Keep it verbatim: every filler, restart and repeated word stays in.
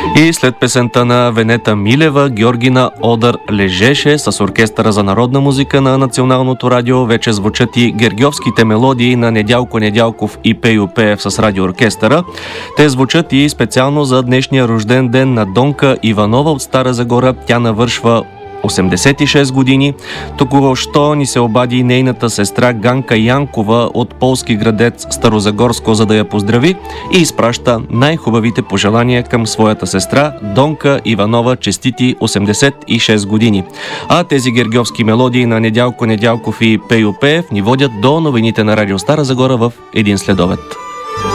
И след песента на Венета Милева, Георгина Одър лежеше с оркестъра за народна музика на Националното радио. Вече звучат и гергьовските мелодии на Недялко Недялков и Пейо Пеев с радиооркестъра. Те звучат и специално за днешния рожден ден на Донка Иванова от Стара Загора. Тя навършва осемдесет и шест години. Току-що ни се обади нейната сестра Ганка Янкова от полски градец Старозагорско, за да я поздрави и изпраща най-хубавите пожелания към своята сестра Донка Иванова. Честити осемдесет и шест години. А тези гергьовски мелодии на Недялко Недялков и Пейо Пеев ни водят до новините на Радио Стара Загора в един следобед.